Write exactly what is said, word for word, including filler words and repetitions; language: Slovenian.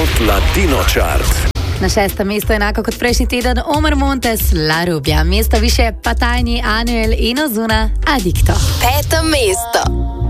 Hot Latino Chart. Na šestem mestu enako kot prejšnji teden Omar Montes, La Rubia. Mesto više pa tajni Anuel in Ozuna, Adicto. Peto mesto.